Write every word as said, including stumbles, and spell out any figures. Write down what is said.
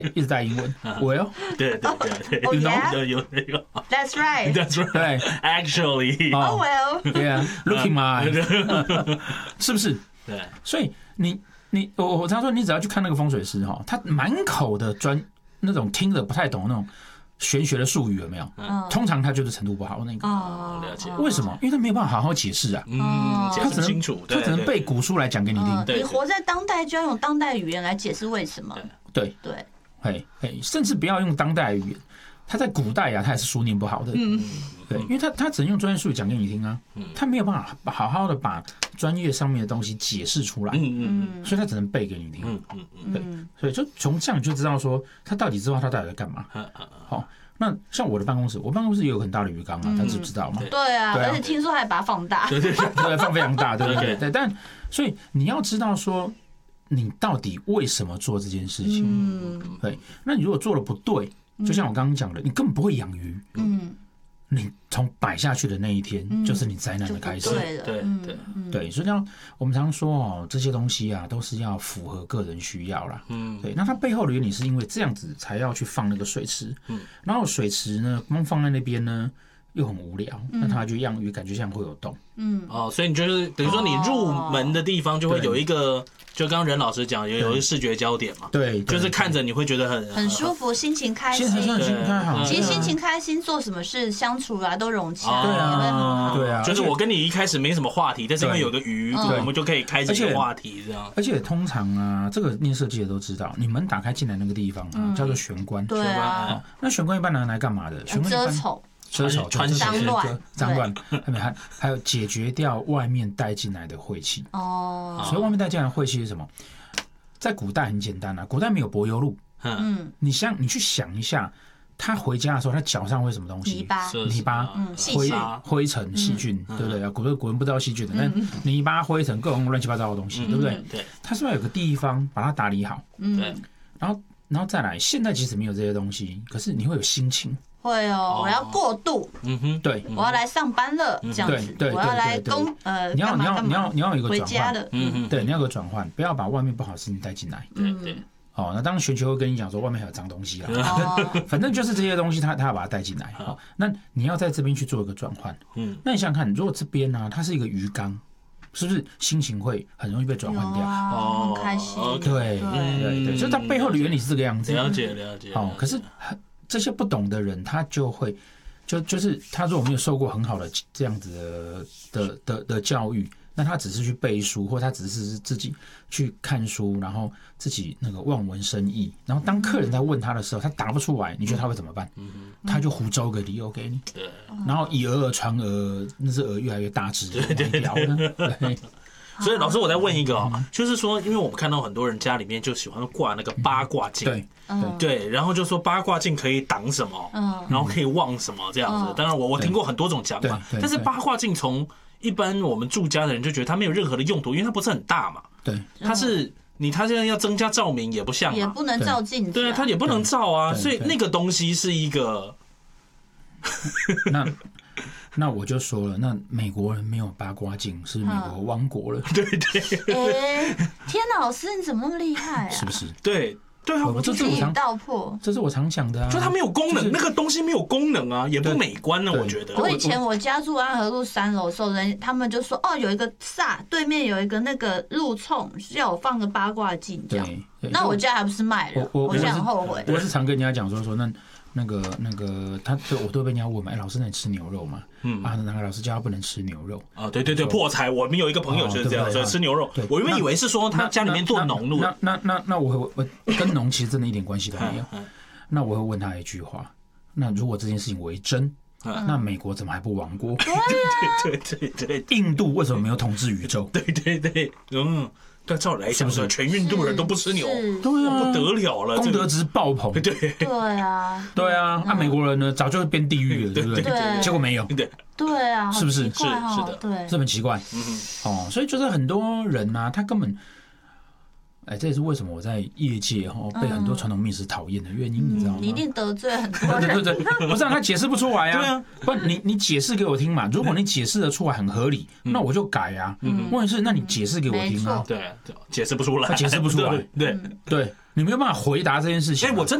一直带英文。Well， 对对对对 ，You know， 有有有 That's right. That's right. 对 Actually. Oh well. Yeah，look in my eyes， 是不是？ 对， 所以你你我我常说，你只要去看那个风水师哈，他满口的专那种听着不太懂那种玄学的术语有没有？ 嗯， 通常他就是程度不好那个。 哦， 了解。 为什么？因为他没有办法好好解释啊。 嗯，解释不清楚， 他只能背古书来讲给你听。 你活在当代，就要用当代语言来解释为什么。 对对， 哎哎，甚至不要用当代语言，他在古代啊，他也是书念不好的。嗯，对，因为他他只能用专业术语讲给你听啊，他没有办法好好的把专业上面的东西解释出来。嗯嗯，所以他只能背给你听。嗯嗯嗯，对，所以就从这样你就知道说他到底知道他到底在干嘛。好，那像我的办公室，我办公室也有很大的鱼缸啊，他知不知道吗？ 对啊，而且听说还把它放大。 对对对，放非常大，对对对。但所以你要知道说，你到底为什么做这件事情？嗯，对。那你如果做的不对，就像我刚刚讲的，你根本不会养鱼。嗯，你从摆下去的那一天，就是你灾难的开始。 对对对对，所以像我们常说哦，这些东西啊，都是要符合个人需要啦。嗯，对。那它背后的原理是因为这样子才要去放那个水池。嗯，然后水池呢，光放在那边呢，又很无聊，那它就养鱼感觉像会有洞。嗯， 哦，所以你就是等于说你入门的地方就会有一个，就刚刚任老师讲，有有一个视觉焦点嘛。 对， 就是看着你会觉得很很舒服，心情开心。 心情开好。 其实心情开心，做什么事相处啊都融洽， 对啊， 对啊。 就是我跟你一开始没什么话题，但是因为有个鱼，我们就可以开启一个话题这样。 而且通常啊，这个念设计的都知道，你门打开进来那个地方啊，叫做玄关。 对啊。 那玄关一般拿来干嘛的？玄关遮丑。 遮丑、 脏乱、 脏乱，还还有解决掉外面带进来的晦气。哦，所以外面带进来的晦气是什么？在古代很简单啊，古代没有柏油路。嗯，你想，你去想一下，他回家的时候，他脚上会什么东西？ 泥巴、 泥巴、灰灰尘、细菌，对不对？古代古人不知道细菌的，但泥巴、灰尘各种乱七八糟的东西，对不对？ 对， 他是不是有个地方把它打理好？ 对， 然后，然后再来，现在即使没有这些东西，可是你会有心情。 会哦，我要过渡， 嗯哼，对， 我要来上班了，这样子，我要来工，呃， 你要你要你要你要有一个转换了， 嗯哼，对，你要有个转换，不要把外面不好的事情带进来， 对对， 哦，那当然全球会跟你讲说外面还有脏东西啦，反正就是这些东西，他他要把它带进来，好，那你要在这边去做一个转换，嗯，那你想想看，如果这边呢，它是一个鱼缸，是不是心情会很容易被转换掉？ 哦，很开心， 对对对，所以它背后的原理是这个样子， 了解了解， 哦，可是这些不懂的人，他就会就就是他如果没有受过很好的这样子的的的的教育，那他只是去背书，或他只是自己去看书，然后自己那个望文生义，然后当客人在问他的时候，他答不出来，你觉得他会怎么办？他就胡诌个理由给你，然后以讹而传讹，那只讹越来越大只， 对对对。所以老师，我再问一个哦，就是说，因为我们看到很多人家里面就喜欢挂那个八卦镜， 对对，然后就说八卦镜可以挡什么，然后可以旺什么这样子。当然，我我听过很多种讲法，但是八卦镜从一般我们住家的人就觉得它没有任何的用途，因为它不是很大嘛， 对， 它是你它现在要增加照明也不像， 也不能照镜子， 对，它也不能照啊，所以那个东西是一个， 那。那我就说了，那美国人没有八卦镜，是美国亡国了。 对对。 哎，天哪，老师你怎么那么厉害啊？ 是不是？ 对对啊， 这是我常道破， 这是我常讲的啊。 就它没有功能，那个东西没有功能啊，也不美观呢。我觉得。 我以前我家住安和路三楼的时候，人他们就说哦，有一个煞，对面有一个那个路冲，要我放个八卦镜这样。那我家还不是卖了？我现在很后悔。 我是常跟人家讲说说那。那个那个，他对我都被人家问嘛，哎，老师，那你吃牛肉吗？嗯啊，那个老师叫他不能吃牛肉啊，对对对，破财。我们有一个朋友就是这样，所以吃牛肉。我原本以为是说他家里面做农路， 那那那那我我跟农其实真的一点关系都没有。那我会问他一句话：那如果这件事情为真，那美国怎么还不亡国？ 对对对对， 印度为什么没有统治宇宙？ 对对对，嗯。对，照理来讲，是全印度人都不吃牛， 对啊， 不得了了， 功德值爆棚。 对对啊， 对啊，那美国人呢，早就变地狱了，对不对？结果没有， 对对啊， 是不是？ 是是的， 对， 这么奇怪。哦，所以就是很多人啊，他根本。哎，这也是为什么我在业界哈被很多传统命师讨厌的原因，你知道吗？ 你一定得罪很多人。 对对对，不是他解释不出来啊。对啊，不，你你解释给我听嘛。如果你解释得出来很合理，那我就改啊。问题是，那你解释给我听啊。 对，解释不出来， 他解释不出来。 对对， 你没有办法回答这件事情。 哎，我真。